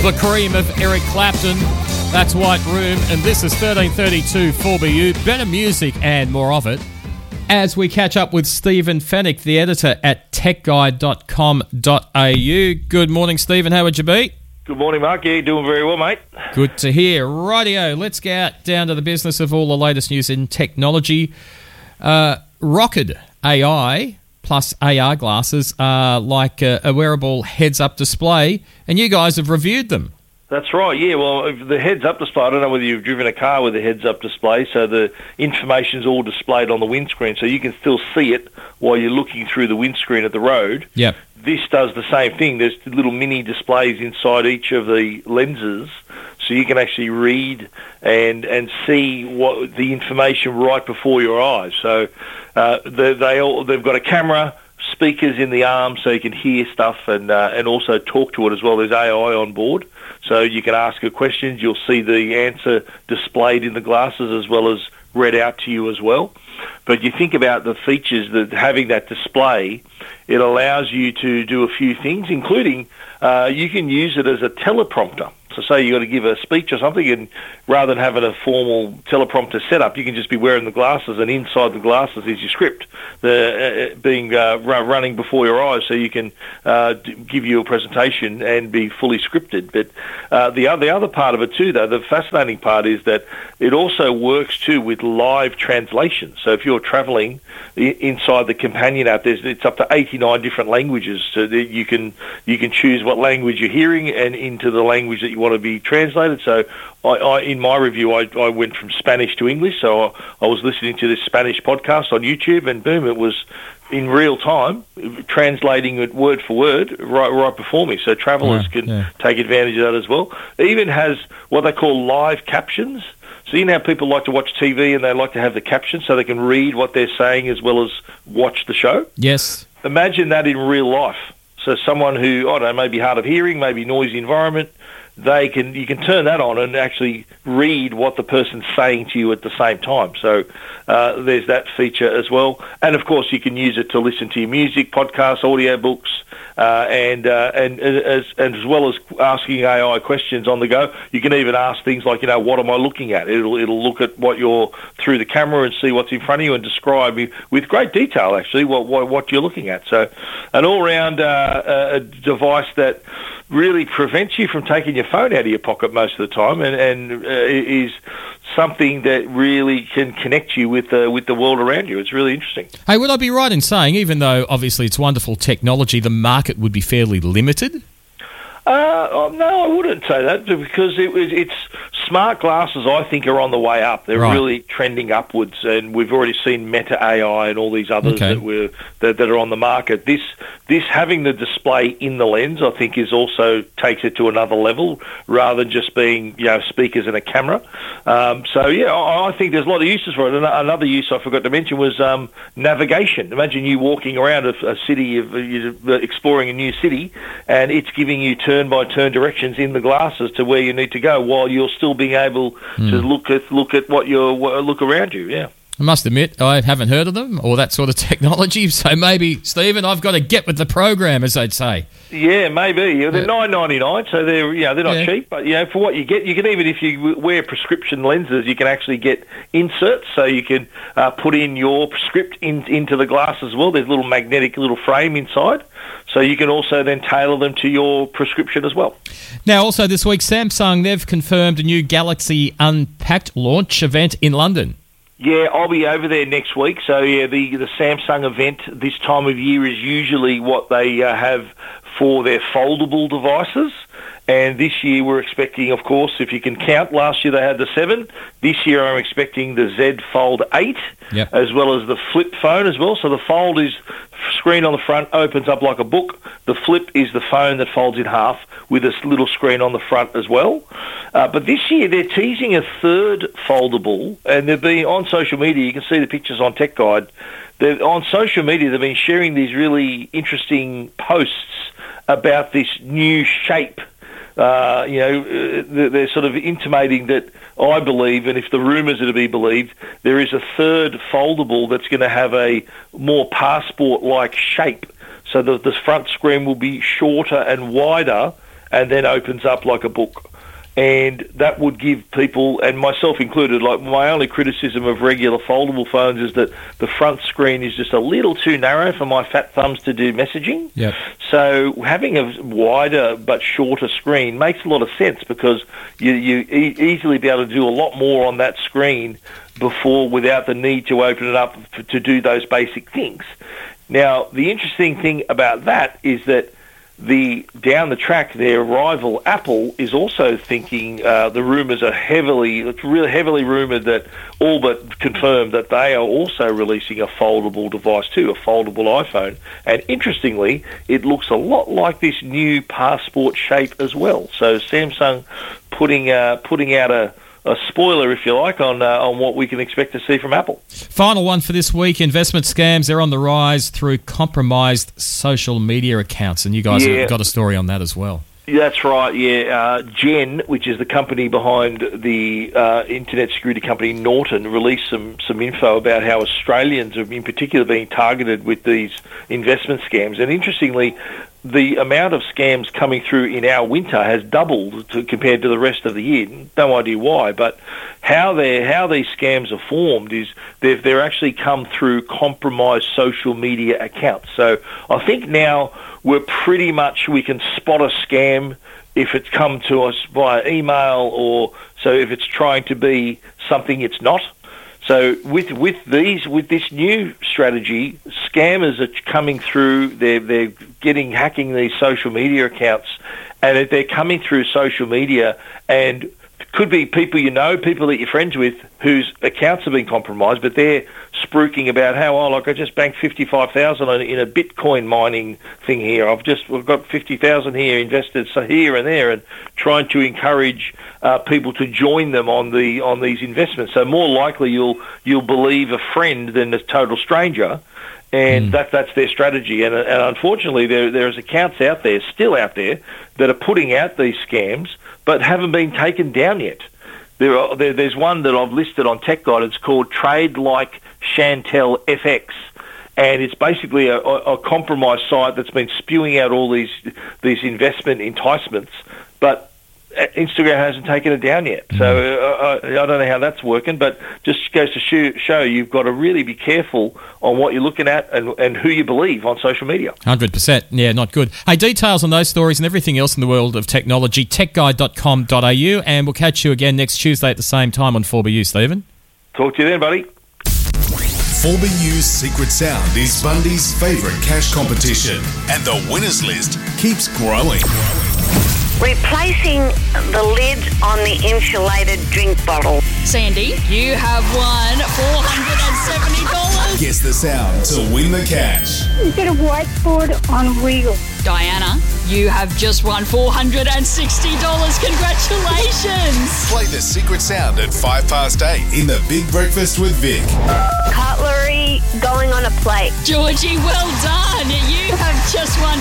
The cream of Eric Clapton. That's White Room, and this is 1332 4BU. Better music and more of it. As we catch up with Stephen Fennick, the editor at techguide.com.au. Good morning, Stephen. How would you be? Good morning, Mark. Yeah, doing very well, mate. Good to hear. Rightio, let's get down to the business of all the latest news in technology. Rocketed AI plus AR glasses are like a wearable heads-up display, and you guys have reviewed them. That's right, yeah. Well, the heads-up display, I don't know whether you've driven a car with a heads-up display, so the information's all displayed on the windscreen, so you can still see it while you're looking through the windscreen at the road. Yep. This does the same thing. There's little mini displays inside each of the lenses, so you can actually read and see what the information right before your eyes. So they've got a camera, speakers in the arm, so you can hear stuff and also talk to it as well. There's AI on board, so you can ask it questions. You'll see the answer displayed in the glasses as well as read out to you as well. But you think about the features that having that display, it allows you to do a few things, including you can use it as a teleprompter. So say you've got to give a speech or something, and rather than having a formal teleprompter setup, you can just be wearing the glasses, and inside the glasses is your script running before your eyes, so you can give you a presentation and be fully scripted. But the other part of it too, though, the fascinating part is that it also works too with live translation. So if you're travelling inside the companion app, it's up to 89 different languages, so that you can choose what language you're hearing and into the language that you want to be translated. So in my review, I went from Spanish to English, so I was listening to this Spanish podcast on YouTube, and boom, it was in real time, translating it word for word right before me. So travellers can take advantage of that as well. It even has what they call live captions. So you know how people like to watch TV and they like to have the captions so they can read what they're saying as well as watch the show? Yes. Imagine that in real life. So someone who, I don't know, maybe hard of hearing, maybe noisy environment, you can turn that on and actually read what the person's saying to you at the same time. So there's that feature as well. And of course, you can use it to listen to your music, podcasts, audiobooks, and as well as asking AI questions on the go. You can even ask things like, what am I looking at? It'll look at what you're through the camera and see what's in front of you and describe with great detail actually what you're looking at. So an all-round a device that really prevents you from taking your phone out of your pocket most of the time, and is something that really can connect you with the world around you. It's really interesting. Hey, would I be right in saying, even though obviously it's wonderful technology, the market would be fairly limited? No, I wouldn't say that, because it's smart glasses, I think, are on the way up. They're really trending upwards, and we've already seen Meta AI and all these others that are on the market. This having the display in the lens, I think, also takes it to another level, rather than just being speakers and a camera. I think there's a lot of uses for it. Another use I forgot to mention was navigation. Imagine you walking around a city, exploring a new city, and it's giving you turn-by-turn directions in the glasses to where you need to go, while you're still being able to look at look around you. Yeah. I must admit, I haven't heard of them or that sort of technology, so maybe, Stephen, I've got to get with the program, as they'd say. Yeah, maybe. They're $9.99, so they're not cheap, but for what you get, you can, even if you wear prescription lenses, you can actually get inserts, so you can put in your script into the glass as well. There's a little magnetic little frame inside, so you can also then tailor them to your prescription as well. Now, also this week, Samsung, they've confirmed a new Galaxy Unpacked launch event in London. Yeah, I'll be over there next week. So, the Samsung event this time of year is usually what they have for their foldable devices. And this year we're expecting, of course, if you can count, last year they had the 7. This year I'm expecting the Z Fold 8, as well as the flip phone as well. So the Fold is screen on the front, opens up like a book. The flip is the phone that folds in half with this little screen on the front as well. But this year they're teasing a third foldable, and they've been on social media. You can see the pictures on Tech Guide. On social media, they've been sharing these really interesting posts about this new shape. They're sort of intimating that, I believe, and if the rumours are to be believed, there is a third foldable that's going to have a more passport-like shape. So the front screen will be shorter and wider, and then opens up like a book. And that would give people, and myself included, like my only criticism of regular foldable phones is that the front screen is just a little too narrow for my fat thumbs to do messaging. Yep. So having a wider but shorter screen makes a lot of sense, because you easily be able to do a lot more on that screen without the need to open it up to do those basic things. Now, the interesting thing about that is that down the track, their rival Apple is also thinking. The rumours are really heavily rumoured, that all but confirmed that they are also releasing a foldable device too, a foldable iPhone. And interestingly, it looks a lot like this new Passport shape as well. So Samsung putting out a spoiler, if you like, on what we can expect to see from Apple. Final one for this week. Investment scams, they're on the rise through compromised social media accounts, and you guys have got a story on that as well. That's right, yeah. Gen, which is the company behind the internet security company Norton, released some info about how Australians have in particular been targeted with these investment scams. And interestingly, the amount of scams coming through in our winter has doubled compared to the rest of the year. No idea why, but how these scams are formed is they're actually come through compromised social media accounts. So I think now we can spot a scam if it's come to us via email, or so if it's trying to be something it's not. So with this new strategy, scammers are coming through. They're hacking these social media accounts, and they're coming through social media, and could be people people that you're friends with whose accounts have been compromised, but they're spruiking about how, I just banked 55,000 in a Bitcoin mining thing here. We've got 50,000 here invested, so here and there, and trying to encourage people to join them on these investments. So more likely you'll believe a friend than a total stranger. And that's their strategy. And unfortunately, there's accounts still out there, that are putting out these scams, but haven't been taken down yet. There's one that I've listed on Tech Guide. It's called Trade Like Chantel FX. And it's basically a compromised site that's been spewing out all these investment enticements, but Instagram hasn't taken it down yet. So I don't know how that's working, but just goes to show you've got to really be careful on what you're looking at and who you believe on social media. 100%. Yeah, not good. Hey, details on those stories and everything else in the world of technology, techguide.com.au, and we'll catch you again next Tuesday at the same time on 4BU, Stephen. Talk to you then, buddy. 4BU's Secret Sound is Bundy's favourite cash competition, and the winners list keeps growing. Replacing the lid on the insulated drink bottle. Sandy, you have won $470. Guess the sound to win the cash. You get a whiteboard on wheels. Diana, you have just won $460. Congratulations. Play the Secret Sound at 8:05 in the Big Breakfast with Vic. Cutlery going on a plate. Georgie, well done. You have just won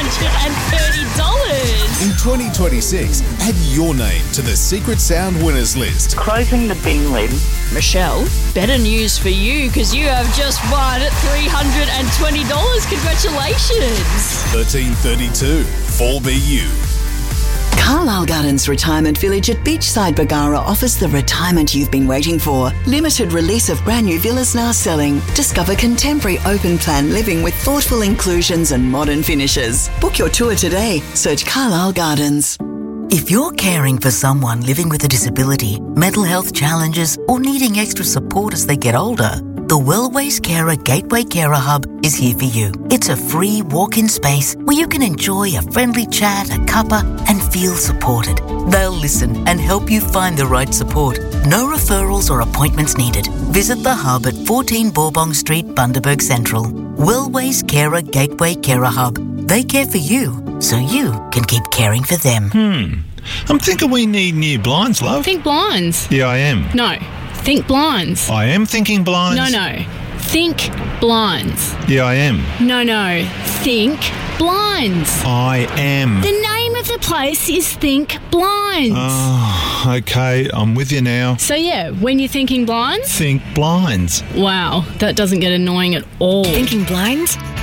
$230. In 2026, add your name to the Secret Sound winners list. Closing the bin lid. Michelle, better news for you, because you have just won $320. Congratulations. 1332 4BU. Carlisle Gardens Retirement Village at Beachside Bargara offers the retirement you've been waiting for. Limited release of brand new villas now selling. Discover contemporary open plan living with thoughtful inclusions and modern finishes. Book your tour today. Search Carlisle Gardens. If you're caring for someone living with a disability, mental health challenges, or needing extra support as they get older, the Wellways Carer Gateway Carer Hub is here for you. It's a free walk-in space where you can enjoy a friendly chat, a cuppa, and feel supported. They'll listen and help you find the right support. No referrals or appointments needed. Visit the hub at 14 Bourbon Street, Bundaberg Central. Wellways Carer Gateway Carer Hub. They care for you, so you can keep caring for them. I'm thinking we need new blinds, love. Think blinds. Yeah, I am. No. Think blinds. I am thinking blinds. No. Think blinds. Yeah, I am. No. Think blinds. I am. The name of the place is Think Blinds. Oh, okay. I'm with you now. So yeah, when you're thinking blinds? Think blinds. Wow, that doesn't get annoying at all. Thinking blinds?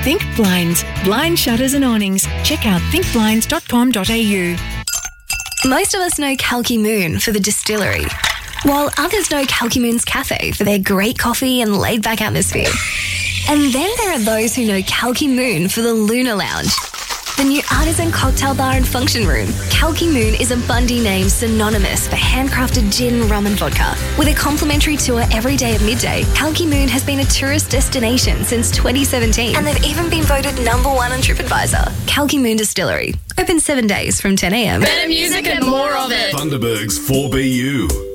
Think Blinds. Blind shutters and awnings. Check out thinkblinds.com.au. Most of us know Kalki Moon for the distillery, while others know Kalki Moon's cafe for their great coffee and laid-back atmosphere. And then there are those who know Kalki Moon for the Lunar Lounge, the new artisan cocktail bar and function room. Kalki Moon is a Bundy name synonymous for handcrafted gin, rum and vodka. With a complimentary tour every day at midday, Kalki Moon has been a tourist destination since 2017, and they've even been voted #1 on TripAdvisor. Kalki Moon Distillery. Open 7 days from 10 a.m. Better music and more of it. Thunderberg's 4BU.